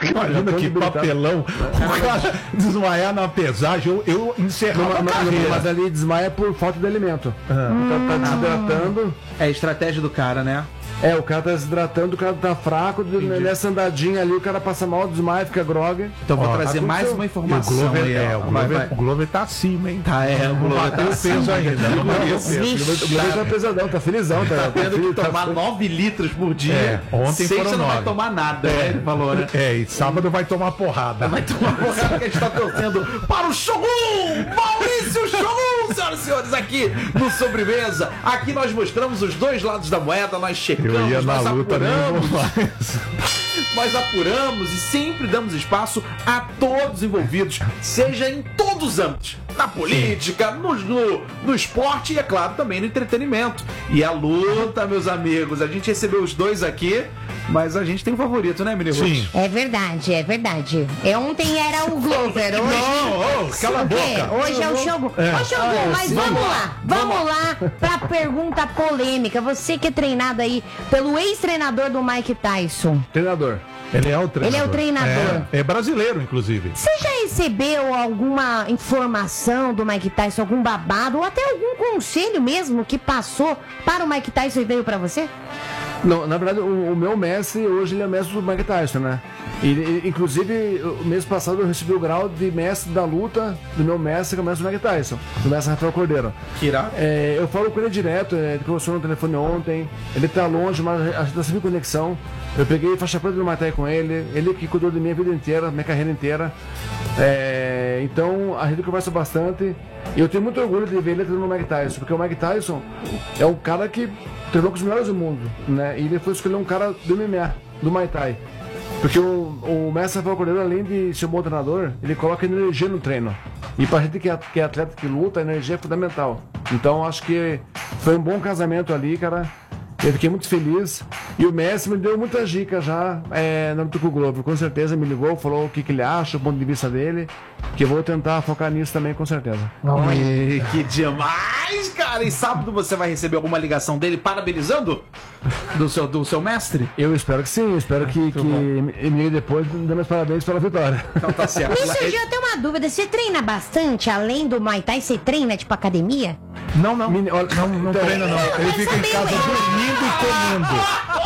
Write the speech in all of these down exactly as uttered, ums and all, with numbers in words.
Imagina que papelão. O cara desmaiar na pesagem, eu, eu encerrava a carreira. Mas ali desmaia por falta de alimento. Ah. O cara tá desidratando. É a estratégia do cara, né? É, o cara tá desidratando, o cara tá fraco, Entendi. nessa andadinha ali, o cara passa mal, desmaia, fica grog. Então vou Ó, trazer mais uma informação. O Glover, aí, é, o, Glover, o Glover tá acima, hein? Tá, é, o Glover tá acima. peso ainda. Não bateu peso. O Glover tá pesadão, tá felizão. Tá, tá tendo que tomar nove litros por dia. É, ontem Sexta foram não nove. vai tomar nada, é. né? Ele falou, né? É, e sábado vai tomar porrada. Vai tomar porrada porque a gente tá torcendo para o Shogun! Maurício Shogun, senhoras e senhores, aqui no Sobremesa. Aqui nós mostramos os dois lados da moeda, nós checamos, Eu ia na nós luta apuramos. mais. Nós apuramos e sempre damos espaço a todos envolvidos, seja em todos os âmbitos, na política, no, no, no esporte e, é claro, também no entretenimento. E a luta, meus amigos, a gente recebeu os dois aqui, mas a gente tem um favorito, né, menino? Sim. É verdade, é verdade. É, ontem era o Glover, hoje... Não, oh, cala a boca. Hoje é o Shogun. É. Ô, Shogun, ah, mas vamos lá, vamos lá pra pergunta polêmica. Você que é treinado aí pelo ex-treinador do Mike Tyson. Treinador. Ele é o treinador. Ele é o treinador. É, é brasileiro, inclusive. Você já recebeu alguma informação do Mike Tyson, algum babado, ou até algum conselho mesmo que passou para o Mike Tyson e veio para você? Não, na verdade, o, o meu mestre, hoje ele é mestre do Mike Tyson, né? E, e, inclusive, o mês passado eu recebi o grau de mestre da luta do meu mestre, que é o mestre do Mike Tyson, do mestre Rafael Cordeiro. Que irado. É, eu falo com ele direto, é, ele conversou no telefone ontem, ele tá longe, mas a gente tá sempre em conexão. Eu peguei faixa preta do Muay Thai com ele, ele que cuidou de mim a vida inteira, minha carreira inteira. É, então, a gente conversa bastante. E eu tenho muito orgulho de ver ele treinando no Mike Tyson, porque o Mike Tyson é um cara que treinou com os melhores do mundo, né? E ele foi escolher um cara do M M A, do Muay Thai. Porque o, o mestre Rafael Cordeiro, além de ser um bom treinador, ele coloca energia no treino. E pra gente que é, que é atleta que luta, a energia é fundamental. Então, acho que foi um bom casamento ali, cara. Eu fiquei muito feliz. E o Messi me deu muitas dicas já é, no Tucu Globo. Com certeza me ligou, falou o que, que ele acha, o ponto de vista dele. Que eu vou tentar focar nisso também, com certeza. Oi, que demais, cara! E sábado você vai receber alguma ligação dele parabenizando do seu, do seu mestre? Eu espero que sim. Eu espero que, que me ligue depois dando meus parabéns pela vitória. Então tá certo. Me surgiu até uma dúvida. Você treina bastante? Além do Muay Thai, você treina tipo academia? Não, não. Mini, olha, não, não então, treina, não. Ele fica em casa dormindo e comendo.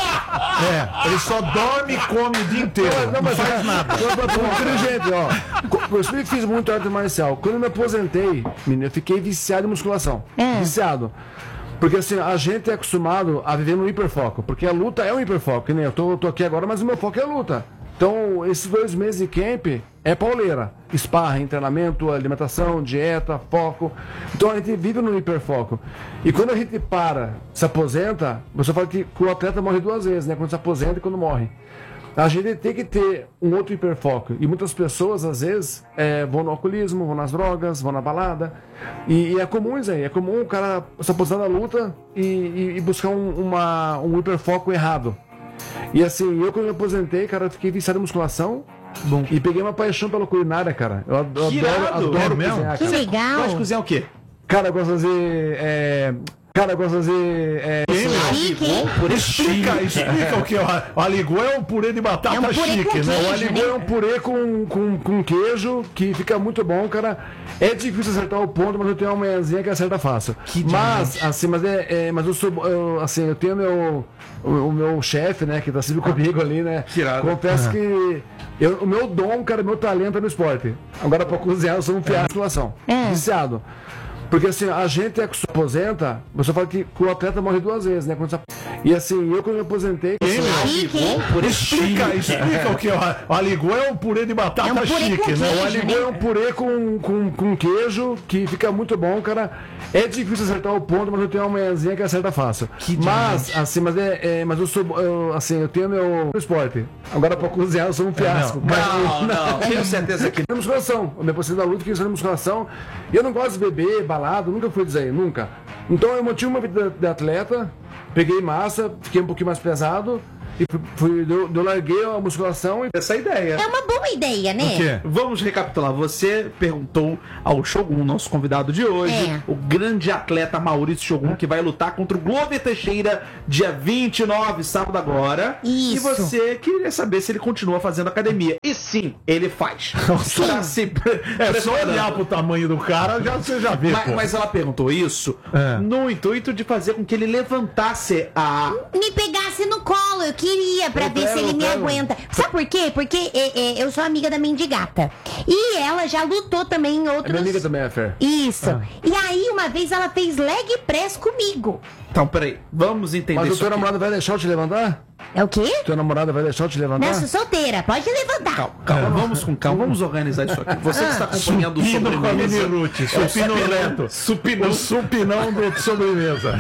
É, ele só dorme e come o dia inteiro. Não, não mas faz é, nada. Inteligente, ó. Eu sempre fiz muito arte marcial. Quando eu me aposentei, menino, eu fiquei viciado em musculação. É. Viciado. Porque assim, a gente é acostumado a viver no hiperfoco. Porque a luta é um hiperfoco. Que nem eu tô, eu tô aqui agora, mas o meu foco é a luta. Então, esses dois meses de camp é pauleira. Sparring, treinamento, alimentação, dieta, foco. Então, a gente vive no hiperfoco. E quando a gente para, se aposenta, você fala que o atleta morre duas vezes, né? Quando se aposenta e quando morre. A gente tem que ter um outro hiperfoco. E muitas pessoas, às vezes, é, vão no alcoolismo, vão nas drogas, vão na balada. E, e é comum isso aí. É comum o cara se aposentar da luta e, e, e buscar um, uma, um hiperfoco errado. E assim, eu quando me aposentei, cara, eu fiquei viciado em musculação. Bom. E peguei uma paixão pela culinária, cara. Eu adoro, adoro, adoro é cozinhar, que cara. legal. Gosta de cozinhar o quê? Cara, eu gosto de fazer... É... Cara, eu gosto de fazer... É... Chique, explica, explica o que é o aligô. É um purê de batata é um purê chique, queijo, né? O aligô é um purê com, com, com queijo, que fica muito bom, cara. É difícil acertar o ponto, mas eu tenho uma manhãzinha que acerta fácil. Que mas, demais. assim, mas é, é... Mas eu sou... Eu, assim, eu tenho meu... O, o meu chefe, né, que tá sempre comigo ali, né? Tirado. Confesso ah. que eu, o meu dom, cara, meu talento é no esporte. Agora, pra cozinhar, eu sou um fiado de musculação. É. Viciado. Porque assim, a gente é que se aposenta, você fala que o atleta morre duas vezes, né? Quando você... E assim, eu quando me aposentei... Explica, explica o que é o aligô. É um purê de batata é um purê chique, né? O aligô é um purê com, com, com queijo, que fica muito bom, cara. É difícil acertar o ponto, mas eu tenho uma manhãzinha que acerta fácil. Que mas, demais. assim, mas é, é... Mas eu sou... Eu, assim, eu tenho meu esporte. Agora pra cozinhar eu sou um fiasco. É, não, mas, não, não, tenho certeza que... Na musculação. Eu me aposentei da luta, fiquei na musculação. E eu não gosto de beber, balado, nunca fui dizer, nunca. Então eu mantive uma vida de atleta, peguei massa, fiquei um pouquinho mais pesado. e fui, eu, eu larguei a musculação e... Essa é a ideia. É uma boa ideia, né? O quê? Vamos recapitular. Você perguntou ao Shogun, nosso convidado de hoje, É. o grande atleta Maurício Shogun, que vai lutar contra o Glover Teixeira dia vinte e nove, sábado agora. Isso. E você queria saber se ele continua fazendo academia. E sim, ele faz. Tá se pre- É só preparando. olhar pro tamanho do cara, já, você já vê, Mas, pô. mas ela perguntou isso É. no intuito de fazer com que ele levantasse a... Me pegasse no colo, eu queria, pra Eu ver pego, se ele eu me pego. aguenta. Sabe por quê? Porque é, é, eu sou amiga da Mendigata. E ela já lutou também em A outros... minha amiga também é Fer. Isso. Ah. E aí, uma vez, ela fez leg press comigo. Então, peraí. Vamos entender Mas o isso teu aqui. namorado vai deixar eu te levantar? É o quê? Teu namorado vai deixar eu te levantar? Não, sou solteira, pode levantar. Calma, calma, vamos com calma, vamos organizar isso aqui. Você que está acompanhando o Supino com a mini sobremesa. Ruth, supino reto. Supinão. O supinão do sobremesa.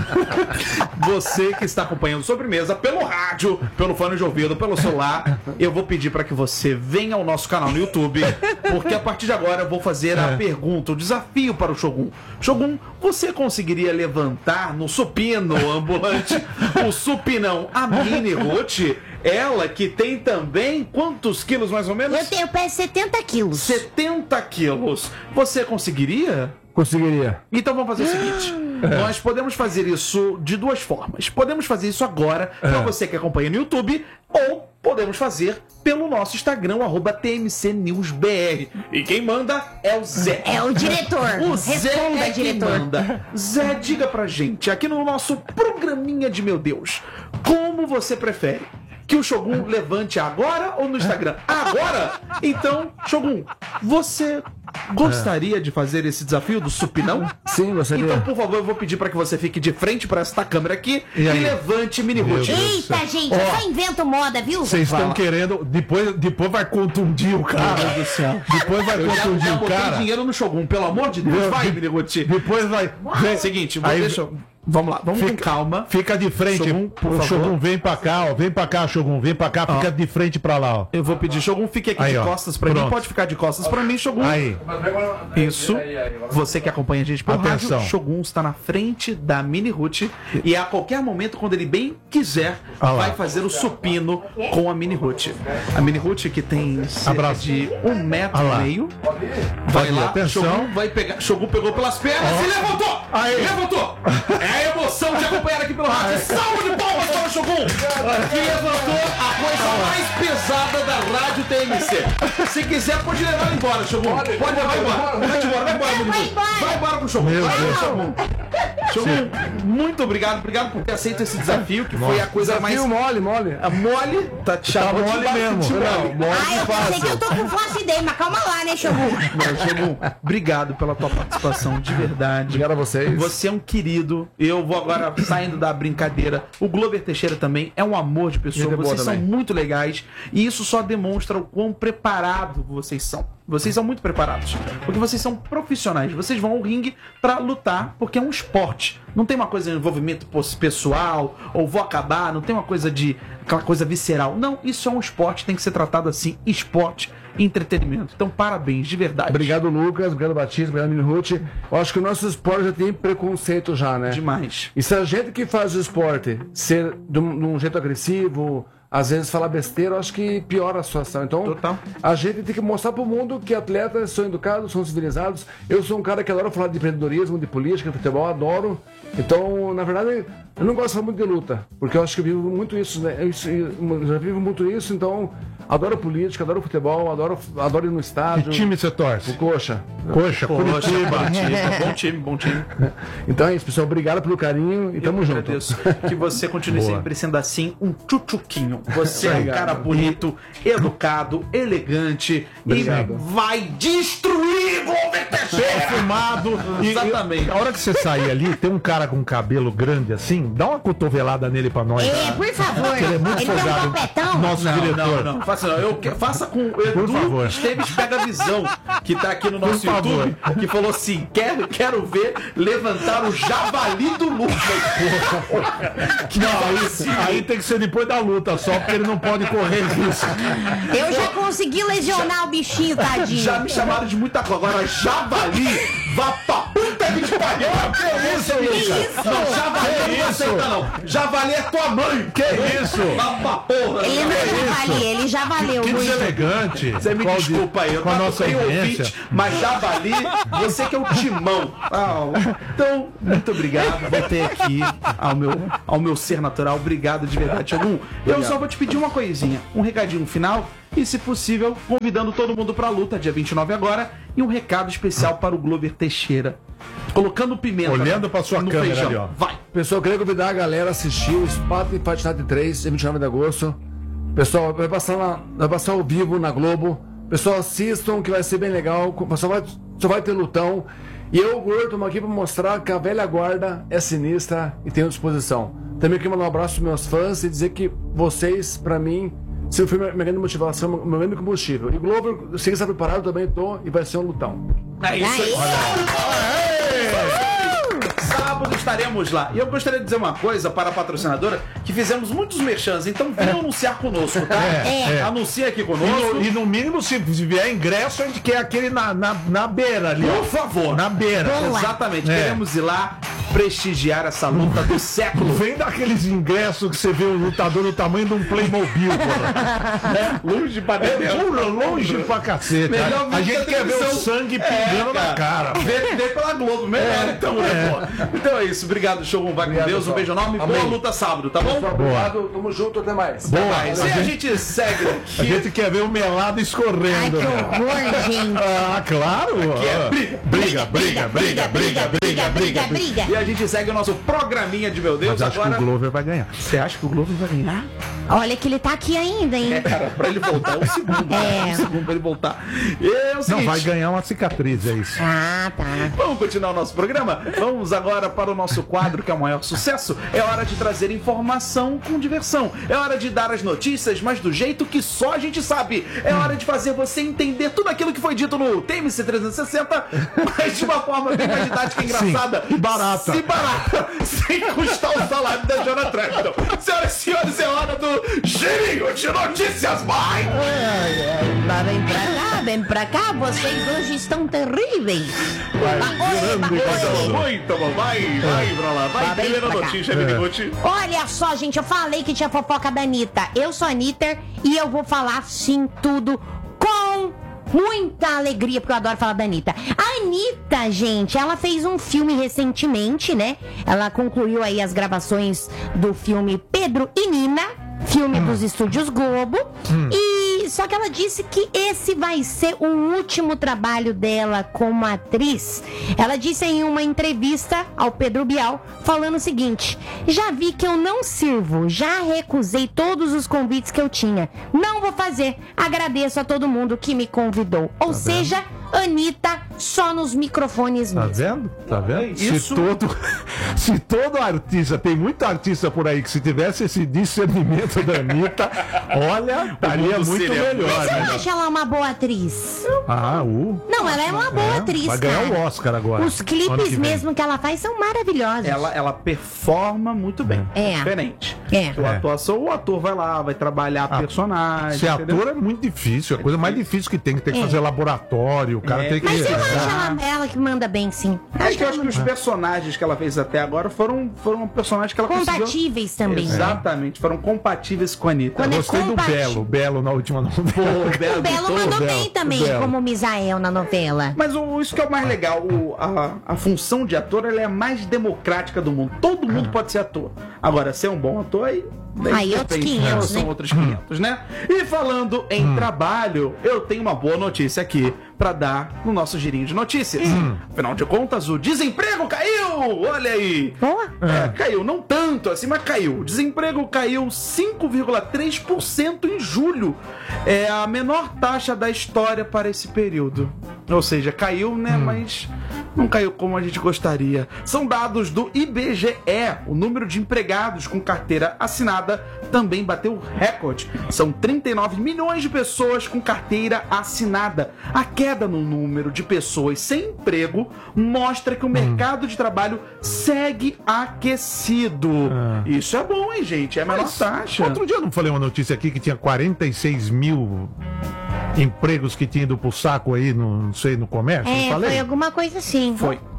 Você que está acompanhando sobremesa pelo rádio, pelo fone de ouvido, pelo celular, eu vou pedir para que você venha ao nosso canal no YouTube, porque a partir de agora eu vou fazer a pergunta, o desafio para o Shogun. Shogun, você conseguiria levantar no supino ambulante o supinão a Mini Ruth? Ela que tem também quantos quilos mais ou menos? Eu tenho peso setenta quilos. setenta quilos. Você conseguiria? Conseguiria. Então vamos fazer o seguinte. Nós podemos fazer isso de duas formas. Podemos fazer isso agora, para você que acompanha no YouTube, ou podemos fazer pelo nosso Instagram, arroba T M C News B R. E quem manda é o Zé. É o diretor. O Zé Responda, é quem diretor. manda. Zé, diga pra gente, aqui no nosso programinha de meu Deus, como você prefere? Que o Shogun levante agora ou no Instagram? Agora? Então, Shogun, você gostaria de fazer esse desafio do supinão? Sim, gostaria. Então, por favor, eu vou pedir para que você fique de frente para esta câmera aqui E e, aí? levante Mini Meu Ruth. Deus. Eita, gente, eu só invento moda, viu? Vocês estão Fala. querendo. Depois, depois vai contundir o cara. Meu Deus do céu. Depois vai Eu já, contundir já o botei cara. dinheiro no Shogun, pelo amor de Deus. Meu, Vai, de- Mini Ruth. Depois vai. Vem, Seguinte, vou, aí, deixa eu- Vamos lá, vamos Fica- com calma. Fica de frente. Shogun, por o favor. Shogun vem pra cá, ó. Vem pra cá, Shogun. Vem pra cá, fica de frente pra lá, ó. Eu vou pedir, Shogun, fique aqui Aí, de ó. costas pra mim. Pronto. Pode ficar de costas pra mim, Shogun. Aí. Isso. Você que acompanha a gente pelo Atenção. rádio, Shogun está na frente da Mini Ruth e a qualquer momento, quando ele bem quiser, Ah lá. vai fazer o supino com a Mini Ruth. A Mini Ruth, que tem cerca Abraço. de um metro Ah lá. e meio, vai Pode ir, lá, atenção. Shogun vai pegar. Shogun pegou pelas pernas e levantou! Aí. Levantou! É a emoção de acompanhar aqui pelo rádio. Salve de palmas para o Shogun, que levantou a coisa mais pesada da rádio T M C. Se quiser, pode levar ele embora, Shogun. Pode levar embora. Vai embora, vai embora, Mini Vai Ruth. embora. Vai embora com o Shogun. Meu Vai, Deus. Shogun. Shogun, muito obrigado. Obrigado por ter aceito esse desafio, que foi a coisa mais... Desafio mole, mole. A mole, tá te Tá chamando de mole ba- mesmo. de mole. Não, mole Ah, eu pensei que eu tô com flacidez, mas calma lá, né, Shogun? Não, Shogun, obrigado pela tua participação, de verdade. Obrigado a vocês. Você é um querido. Eu vou agora saindo da brincadeira. O Glover Teixeira também é um amor de pessoa. Gente boa Vocês são também. muito legais. E isso só demonstra o quão preparado vocês são. Vocês são muito preparados. Porque vocês são profissionais. Vocês vão ao ringue pra lutar, porque é um esporte. Não tem uma coisa de envolvimento pos- pessoal, ou vou acabar, não tem uma coisa de. aquela coisa visceral. Não, isso é um esporte, tem que ser tratado assim. Esporte, entretenimento. Então, parabéns, de verdade. Obrigado, Lucas. Obrigado, Batista. Obrigado, Mini Ruth. Eu acho que o nosso esporte já tem preconceito já, né? Demais. E se a gente que faz o esporte ser de um, de um jeito agressivo, às vezes falar besteira, eu acho que piora a situação. Então, Total. a gente tem que mostrar pro mundo que atletas são educados, são civilizados. Eu sou um cara que adora falar de empreendedorismo, de política, de futebol, adoro. Então, na verdade, eu não gosto de falar muito de luta, porque eu acho que eu vivo muito isso, né? Eu, eu já vivo muito isso, então adoro política, adoro futebol, adoro, adoro ir no Que estádio. time você torce? O Coxa. Coxa, Poxa, Curitiba. Curitiba. Bom time, bom time. Então é isso, pessoal. Obrigado pelo carinho e tamo Eu junto. agradeço. Que você continue Boa. sempre sendo assim, um tchutchuquinho. Você é um Obrigado. cara bonito, educado, elegante Obrigado. e vai destruir Glover Teixeira! Perfumado. E- Exatamente. E, a hora que você sair ali, tem um cara com cabelo grande assim, dá uma cotovelada nele pra nós. É, por favor. Ele é muito Ele tem um folgado. topetão. Nosso Não, diretor. não, não. Faça, não. Eu, que- faça com o Por Edu favor. Esteves Pega a Visão, que tá aqui no nosso Por favor. YouTube, que falou assim: quero, quero ver levantar o javali do Lucas. Que Não, aí, aí tem que ser depois da luta só, porque ele não pode correr risco. Eu já consegui lesionar o bichinho, tadinho. Já me chamaram de muita coisa. Agora, javali, vá pra puta deve te pagar. Que isso, Lucas? Não, javali não aceita não. Javali é tua mãe. Que isso? Vá pra porra. Ele não é javali, ele já valeu Que muito. deselegante. Você me Qual de- desculpa aí, eu com a tava nossa sem audiência. ouvinte, mas javali, você que é o timão. Ah, então, muito obrigado. Voltei aqui ao meu, ao meu ser natural. Obrigado de verdade, Ogum. Eu só vou te pedir uma coisinha, um recadinho final e, se possível, convidando todo mundo pra luta, dia vinte e nove agora, e um recado especial para o Glover Teixeira. Colocando pimenta Olhando pra sua no câmera feijão. ali, ó. Vai. Pessoal, eu queria convidar a galera a assistir o Spartan Fight Night três, dia vinte e nove de agosto. Pessoal, vai passar, na, vai passar ao vivo na Globo. Pessoal, assistam, que vai ser bem legal. Só vai, só vai ter lutão. E eu, Gordo, estamos aqui para mostrar que a velha guarda é sinistra e tem disposição. Também queria mandar um abraço para meus fãs e dizer que vocês, para mim, se foi minha grande motivação, meu grande combustível. E Glover, eu sei que está preparado, também tô, e vai ser um lutão. É isso aí. Sábado estaremos lá. E eu gostaria de dizer uma coisa para a patrocinadora, que fizemos muitos merchans, então venham anunciar conosco, tá? É, é. Anuncia aqui E conosco. no, e no mínimo, se vier ingresso, a gente quer aquele na, na, na beira ali, ó. Por favor. Na beira. Boa. Exatamente. É. Queremos ir lá prestigiar essa luta do século. Vem daqueles ingressos que você vê o lutador do tamanho de um Playmobil, porra. Longe pra É porra, longe pra cacete. Melhor A, a ver gente que a quer ver o televisão- sangue pingando na cara. Vê, vê pela Globo, melhor então, né, pô? Então é isso. Obrigado, show. Vai com Obrigado, Deus. Um pessoal. beijo enorme. Amém. Boa luta sábado, tá bom? Pessoal, obrigado, tamo junto, até mais. Boa. Mas, A e a gente, gente segue a aqui. gente quer ver o melado Ai, escorrendo. que horror, gente. Ah, claro. é briga, briga, briga, briga, briga, briga, briga. E a gente segue o nosso programinha de meu Deus. Mas acho Agora, que o Glover vai ganhar. você acha que o Globo vai ganhar? Olha que ele tá aqui ainda, hein? É, cara, pra ele voltar, é um segundo. É. Um segundo pra ele voltar. E é o seguinte. Não, vai ganhar uma cicatriz, é isso. Ah, tá. Vamos continuar o nosso programa? Vamos agora para o nosso quadro, que é o maior sucesso. É hora de trazer informação com diversão. É hora de dar as notícias, mas do jeito que só a gente sabe. É hora de fazer você entender tudo aquilo que foi dito no T M C trezentos e sessenta, mas de uma forma bem mais didática e engraçada. Sim, e barata. E barata. Sem custar o salário da Jonah Trapton. Senhoras e senhores, é hora do Girinho de Notícias, vai! Lá vem pra cá, vem pra cá, vocês hoje estão terríveis. girando e Oi, oi. Muito bom, vai, vai pra lá. Vai, Vai primeira pra cá. notícia, É. Miniguti. Olha só, gente, eu falei que tinha fofoca da Anitta. Eu sou a Anitta e eu vou falar sim tudo com muita alegria, porque eu adoro falar da Anitta. A Anitta, gente, ela fez um filme recentemente, né? Ela concluiu aí as gravações do filme Pedro e Nina, filme dos estúdios Globo. E só que ela disse que esse vai ser o último trabalho dela como atriz. Ela disse em uma entrevista ao Pedro Bial, falando o seguinte: já vi que eu não sirvo, já recusei todos os convites que eu tinha. Não vou fazer. Agradeço a todo mundo que me convidou. Ou seja, Anitta só nos microfones Tá mesmo. vendo? Tá vendo? Isso- Se todo, se todo artista, tem muito artista por aí que se tivesse esse discernimento da Anitta, olha, estaria mundo muito seria- melhor. Você Né? não acha ela uma boa atriz? Ah, uh. Não, ela é uma boa É, atriz, vai ganhar cara. o Oscar agora. Os ano que clipes vem. mesmo que ela faz são maravilhosos. Ela, ela performa muito bem. É. Diferente. É. O É. atuação, o ator vai lá, vai trabalhar Ah, personagem. Ser entendeu? ator é muito difícil, é a coisa mais difícil que tem, que tem que É. fazer laboratório, o cara É. tem que. Mas eu acho Ah. ela, ela que manda bem, sim. É que eu acho que os personagens que ela fez até agora foram, foram personagens que ela Compatíveis também. né? Exatamente, foram compatíveis com a Anitta. Quando é Gostei do compati- Belo, Belo na última novela. O Belo O Belo Doutor. mandou Belo, bem também, o Belo. como o Misael na novela. Mas o, isso que é o mais legal, o- a, a função de ator ela é a mais democrática do mundo. Todo mundo pode ser ator. Agora, ser um bom ator aí. Aí outros depende, quinhentos, São né? outros quinhentos, né? E falando em trabalho, eu tenho uma boa notícia aqui pra dar no nosso girinho de notícias. Afinal de contas, o desemprego caiu! Olha aí! Boa. É, caiu, não tanto assim, mas caiu. O desemprego caiu cinco vírgula três por cento em julho. É a menor taxa da história para esse período. Ou seja, caiu, né? Mas não caiu como a gente gostaria. São dados do I B G E. O número de empregados com carteira assinada também bateu recorde. São trinta e nove milhões de pessoas com carteira assinada. A queda no número de pessoas sem emprego mostra que o mercado de trabalho segue aquecido. Ah. Isso é bom, hein, gente? É a menor Mas, taxa. Outro dia eu não falei uma notícia aqui que tinha quarenta e seis mil empregos que tinham ido pro saco aí, no, não sei, no comércio? não É, falei? foi alguma coisa assim. Foi.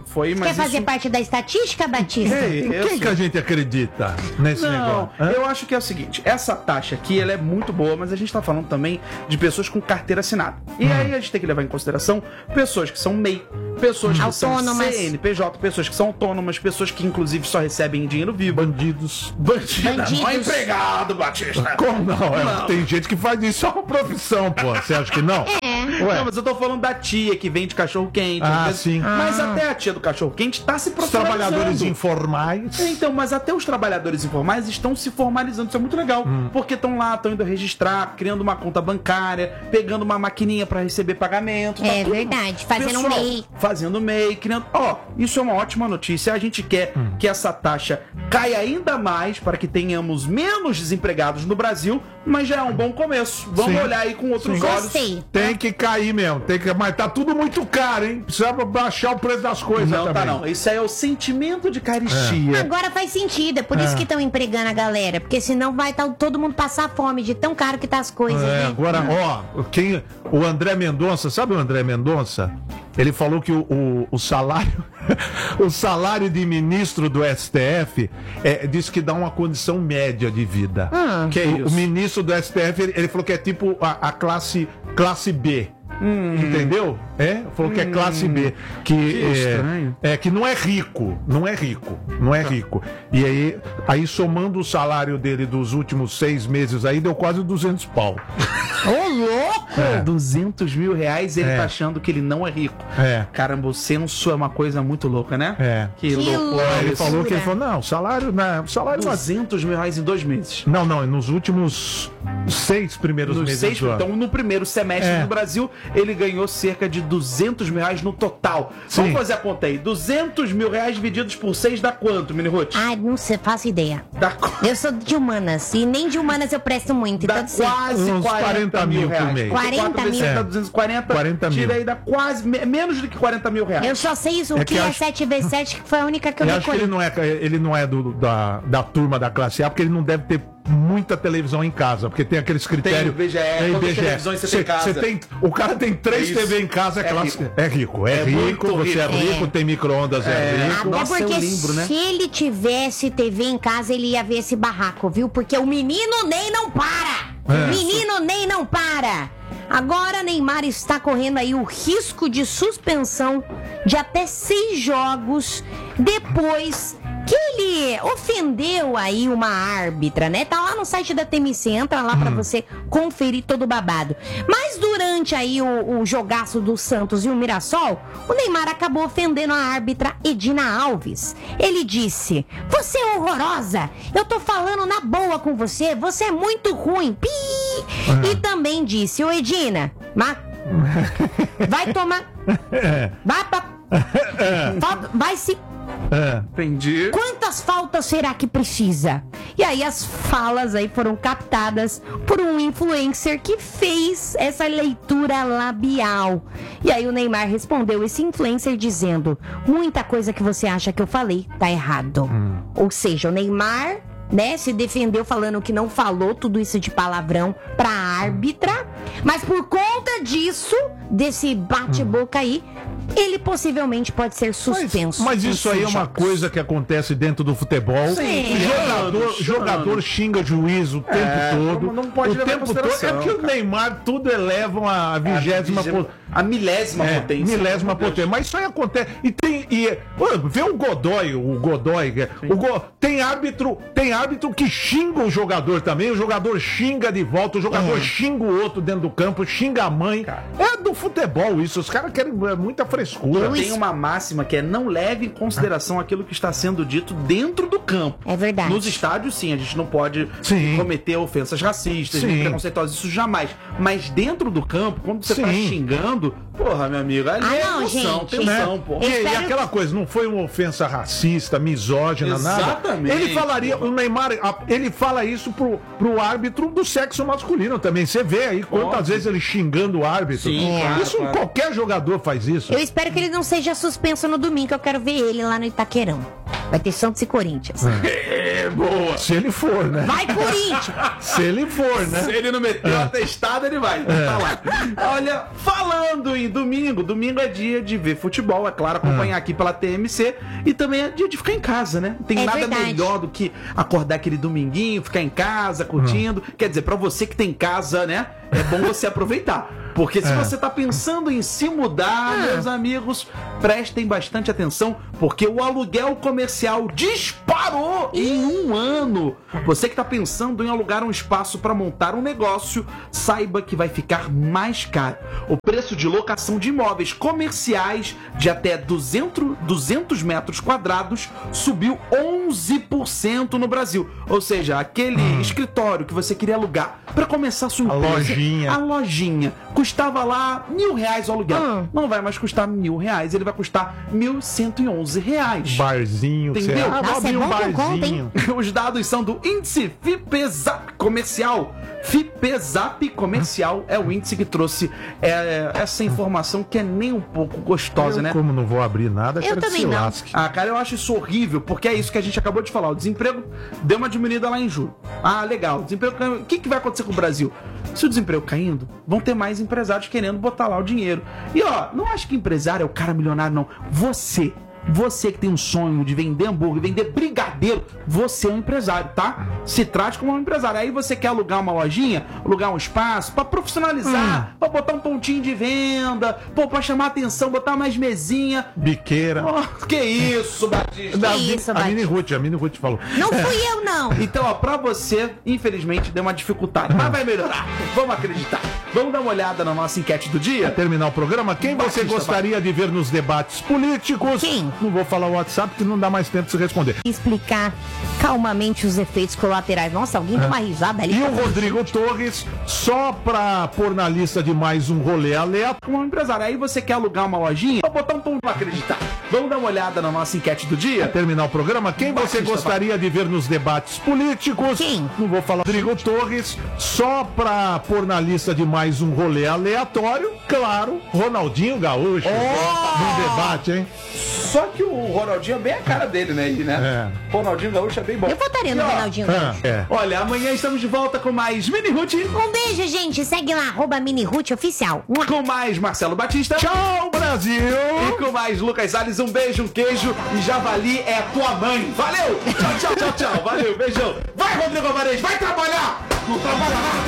foi, mas Quer fazer isso... parte da estatística, Batista? Ei, em eu quem sou- que a gente acredita nesse Não, negócio? Hã? eu acho que é o seguinte, essa taxa aqui, ela é muito boa, mas a gente tá falando também de pessoas com carteira assinada. E Hum. aí a gente tem que levar em consideração pessoas que são M E I, pessoas que Autônomas. são C N P J, pessoas que são autônomas, pessoas que inclusive só recebem dinheiro vivo. Bandidos. Bandida, Bandidos. não é empregado, Batista. Como não? É, Não. Tem gente que faz isso, é uma profissão, pô. Você acha que não? É. Ué, Não, mas eu tô falando da tia que vende cachorro-quente. Ah, às vezes. sim. Mas até a tia do cachorro-quente tá se os profissionalizando. trabalhadores informais. Então, mas até os trabalhadores informais estão se formalizando, isso é muito legal, Hum. porque estão lá, estão indo registrar, criando uma conta bancária, pegando uma maquininha pra receber pagamento. É tudo. verdade, fazendo um Pessoal, M E I. Fazendo M E I, criando... Ó, isso é uma ótima notícia, a gente quer Hum. que essa taxa caia ainda mais para que tenhamos menos desempregados no Brasil, mas já é um bom começo. Vamos Sim. olhar aí com outros Sim. olhos. Gostei. Tem que cair mesmo, tem que, mas tá tudo muito caro, hein? Precisa baixar o preço das coisas Não, também. tá não. Isso aí é o sentimento de caristia. Agora faz sentido, é por isso que estão empregando a galera, porque senão vai tá, todo mundo passar fome de tão caro que tá as coisas, É, né? agora, ó, quem, o André Mendonça, sabe o André Mendonça? Ele falou que o, o, o salário o salário de ministro do S T F é, diz que dá uma condição média de vida. Que o, o isso? ministro do S T F, ele, ele falou que é tipo a, a classe, classe B. Entendeu? É? Falou que é classe B. Que, é, estranho. é que não é rico. Não é rico. Não é rico. E aí, aí somando o salário dele dos últimos seis meses aí, deu quase duzentos pau. Ô, louco! É. duzentos mil reais ele É. tá achando que ele não é rico. É. Caramba, o censo é uma coisa muito louca, né? É. Que, Que loucura. louco. Ele isso. falou que ele falou, não, salário, não, salário não. duzentos mil reais em dois meses. Não, não, nos últimos seis primeiros Nos meses seis, do ano. então, no primeiro semestre É. do Brasil, ele ganhou cerca de duzentos mil reais no total. Sim. Vamos fazer a conta aí. duzentos mil reais divididos por seis dá quanto, Mini Ruth? Ai, não sei, faço ideia. Dá, qu- Eu sou de humanas, e nem de humanas eu presto muito, dá então sei. quase Uns quarenta mil reais. por mês. quarenta quatro vezes mil. sete dá duzentos e quarenta. quarenta mil. Tira aí, dá quase, me- menos do que quarenta mil reais. Eu só sei isso, o É que que é acho- sete vezes sete, que foi a única que eu Eu acho que decorei. ele não é, ele não é do, da, da turma da classe A, porque ele não deve ter muita televisão em casa, porque tem aqueles critérios. I B G E, é quantas I B G E. televisões você tem em casa? Cê tem, o cara tem três É isso. T V em casa, é, É classe, rico. é rico. É, É rico, muito você é rico. rico, É. tem micro-ondas, é, É. rico. Até Nossa, porque eu lembro, né? se ele tivesse T V em casa, ele ia ver esse barraco, viu? Porque o menino Ney não para! É. O menino Ney não para! Agora Neymar está correndo aí o risco de suspensão de até seis jogos depois que ele ofendeu aí uma árbitra, né? Tá lá no site da T M C, entra lá pra você conferir todo o babado. Mas durante aí o, o jogaço do Santos e o Mirassol, o Neymar acabou ofendendo a árbitra Edina Alves. Ele disse: "Você é horrorosa, eu tô falando na boa com você, você é muito ruim." Pi! E também disse: "Ô Edina, ma... vai tomar... vai pra... Falta- vai se... É. Entendi. Quantas faltas será que precisa?" E aí as falas aí foram captadas por um influencer que fez essa leitura labial. E aí o Neymar respondeu esse influencer dizendo: "Muita coisa que você acha que eu falei tá errado." Ou seja, o Neymar, né, se defendeu falando que não falou tudo isso de palavrão pra árbitra, mas por conta disso, desse bate-boca aí, ele possivelmente pode ser Mas, suspenso. mas em isso aí é seis uma jogos. coisa que acontece dentro do futebol. Sim. O jogador, Chorando, jogador chorando. xinga juiz o tempo É, todo. não- não pode o levar em tempo todo. É consideração, porque o cara. Neymar tudo elevam a vigésima vigésima- po- a milésima É, potência. milésima Meu Deus. potência. Mas isso aí acontece. E tem. E, pô, vê o Godoy, o Godoy. O Go, tem árbitro, tem árbitro que xinga o jogador também. O jogador xinga de volta, o jogador É. xinga o outro dentro do campo, xinga a mãe. É do futebol isso. Os caras querem é, muita frescura. Eu Tem uma máxima que é: não leve em consideração aquilo que está sendo dito dentro do campo. É verdade. Nos estádios, sim, a gente não pode Sim. cometer ofensas racistas, Sim. nem preconceituosas, isso jamais. Mas dentro do campo, quando você tá Sim. xingando, porra, meu amigo, ali Ah, é não, emoção, gente. tensão, Né? porra. E, e espero aquela coisa, não foi uma ofensa racista, misógina, nada. Exatamente, Ele falaria, porra. o Neymar, a- ele fala isso pro, pro árbitro do sexo masculino também. Você vê aí quantas Óbvio. vezes ele xingando o árbitro. Sim, claro, isso claro. qualquer jogador faz isso. Eu espero que ele não seja suspenso no domingo, que eu quero ver ele lá no Itaquerão. Vai ter Santos e Corinthians. É, é boa. Se ele for, né? Vai, Corinthians! Se ele for, né? Se ele não meteu É. atestado, ele vai. Tá lá. Olha, falando em domingo, domingo é dia de ver futebol, é claro, acompanhar aqui pela T M C. E também é dia de ficar em casa, né? Não tem É nada verdade. melhor do que acordar aquele dominguinho, ficar em casa, curtindo. Quer dizer, pra você que tem casa, né? É bom você aproveitar. Porque se É. você tá pensando em se mudar, meus amigos, prestem bastante atenção, porque o aluguel comercial disparou em um ano. Você que tá pensando em alugar um espaço para montar um negócio, saiba que vai ficar mais caro. O preço de locação de imóveis comerciais de até duzentos, duzentos metros quadrados subiu onze por cento no Brasil. Ou seja, aquele escritório que você queria alugar para começar a sua A empresa, lojinha. a lojinha custava lá mil reais o aluguel. Hum. Não vai mais custar mil reais, ele vai custar mil cento e onze reais. Barzinho, que você... Entendeu? Ah, vou Nossa, é abrir um bom com conta, barzinho. Os dados são do índice FIPESAP comercial. FIPESAP comercial é o índice que trouxe é, essa informação que é nem um pouco gostosa, Eu, né? como não vou abrir nada, Eu quero que também se não. lasque. Ah, cara, eu acho isso horrível, porque é isso que a gente acabou de falar. O desemprego deu uma diminuída lá em julho. Ah, legal. O desemprego caiu. O que, que vai acontecer com o Brasil? Se o desemprego caindo, vão ter mais empresários querendo botar lá o dinheiro. E ó, não acho que empresário é o cara milionário, não. Você. Você que tem um sonho de vender hambúrguer, vender brigadeiro, você é um empresário, tá? Se trate como um empresário. Aí você quer alugar uma lojinha, alugar um espaço pra profissionalizar, pra botar um pontinho de venda, pô, pra chamar atenção, botar mais mesinha. Biqueira. Oh, que isso, Batista? Da- isso, a Mini Batista? Ruth, a Mini Ruth falou. Não fui eu, não. Então, ó, pra você, infelizmente, deu uma dificuldade, mas vai melhorar. Vamos acreditar. Vamos dar uma olhada na nossa enquete do dia? Terminar o programa, quem você Batista, gostaria de ver nos debates políticos? Quem? Não vou falar o WhatsApp, porque não dá mais tempo de se responder. Explicar calmamente os efeitos colaterais. Nossa, alguém deu uma risada ali. E o Rodrigo Torres, só pra pôr na lista de mais um rolê aleatório. Como um empresário, aí você quer alugar uma lojinha, vou botar um ponto pra acreditar. Vamos dar uma olhada na nossa enquete do dia? Terminar o programa, quem você Batista, gostaria de ver nos debates políticos? Quem? Não vou falar. Rodrigo Torres, só pra pôr na lista de mais um rolê aleatório, claro, Ronaldinho Gaúcho. No debate, hein? Só que o Ronaldinho é bem a cara dele, né? Ele, né? Ronaldinho Gaúcho é bem bom. Eu votaria no E, ó, Ronaldinho. Ah, é. Olha, amanhã estamos de volta com mais Mini Ruth, Um beijo, gente. Segue lá, arroba Mini Ruth Oficial. Mua. com mais Marcelo Batista. Tchau, Brasil! E com mais Lucas Salles, um beijo, um queijo e Javali é a tua mãe. Valeu! Tchau, tchau, tchau, tchau. Valeu, beijão. Vai, Rodrigo Alvarez, vai trabalhar! Não trabalha nada!